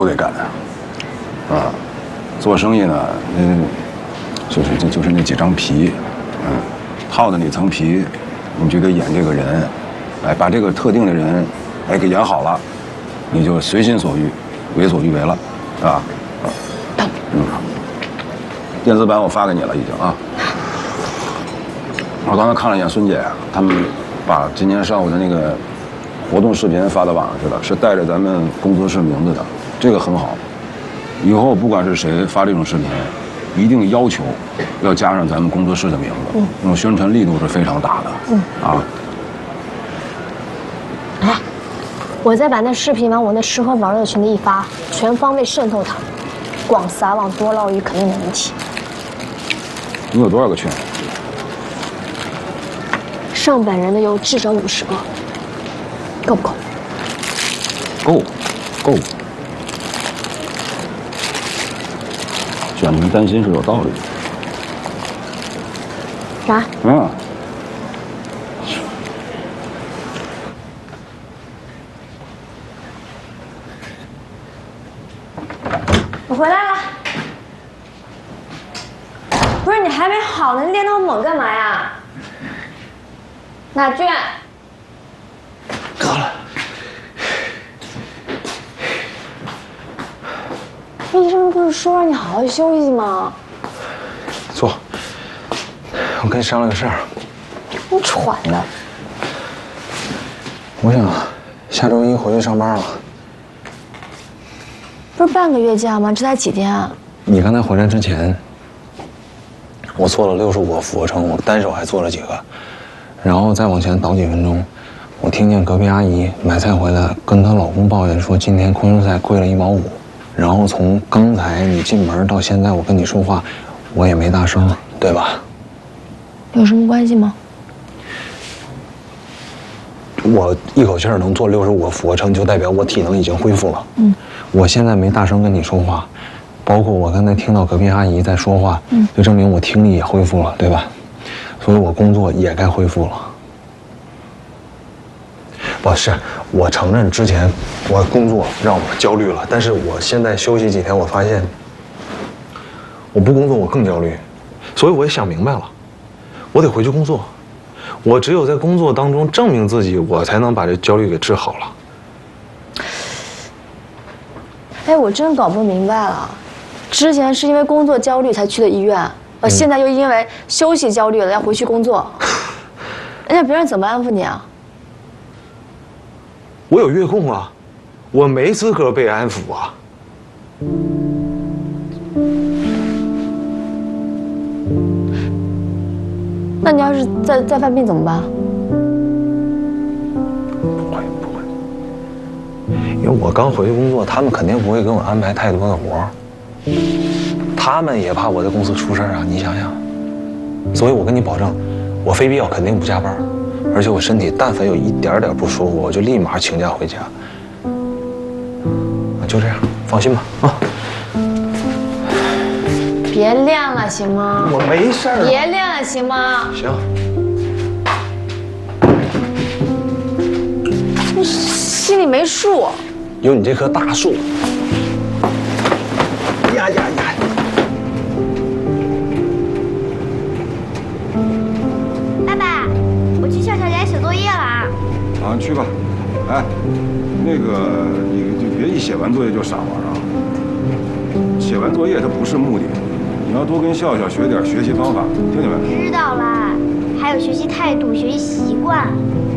都得干啊。做生意呢，就是那几张皮，套的那层皮，你就给演这个人，哎，把这个特定的人，哎，给演好了，你就随心所欲，为所欲为了，啊。电子版我发给你了，已经啊。我刚才看了一眼孙姐，他们把今天上午的那个活动视频发到网上去了，是带着咱们工作室名字的，这个很好。以后不管是谁发这种视频，一定要求要加上咱们工作室的名字，那种宣传力度是非常大的。啊。 哎，我再把那视频往我那吃喝玩乐群里一发，全方位渗透它，广撒网多捞鱼肯定没问题。 你有多少个群？ 上百人的有至少50个，够不够？ 够。卷子担心是有道理的。 啥？我回来了。不是你还没好呢，你练那么猛干嘛呀？哪卷？ 好了。 医生不是说让你好好休息吗？ 坐。我跟你商量个事儿。 你喘的。 我想下周1回去上班了。 不是半个月假吗？这才几天啊？ 你刚才回来之前，我做了65个俯卧撑，我单手还做了几个，然后再往前倒几分钟，我听见隔壁阿姨买菜回来，跟她老公抱怨说今天空心菜贵了1毛5。然后从刚才你进门到现在我跟你说话，我也没大声，对吧？ 有什么关系吗？ 我一口气儿能做65个俯卧撑，就代表我体能已经恢复了。我现在没大声跟你说话，包括我刚才听到隔壁阿姨在说话，就证明我听力也恢复了，对吧？所以我工作也该恢复了。不是，我承认之前我工作让我焦虑了，但是我现在休息几天，我发现我不工作我更焦虑，所以我也想明白了，我得回去工作。我只有在工作当中证明自己，我才能把这焦虑给治好了。 哎，我真搞不明白了，之前是因为工作焦虑才去的医院，现在又因为休息焦虑了要回去工作，那别人怎么安抚你啊？ 我有月供啊，我没资格被安抚啊。 那你要是再犯病怎么办？ 不会，因为我刚回去工作，他们肯定不会给我安排太多的活儿，他们也怕我在公司出事儿啊，你想想。所以我跟你保证，我非必要肯定不加班，而且我身体但凡有一点点不舒服，我就立马请假回家。就这样，放心吧啊。 别练了行吗？ 我没事儿。 别练了行吗？ 行。 你心里没数。 有你这棵大树。呀！ 爸爸，我去笑笑家写作业了。 啊，去吧。哎，那个你就别一写完作业就傻玩啊。写完作业它不是目的。你要多跟笑笑学点学习方法，听见没？ 知道啦，还有学习态度、学习习惯。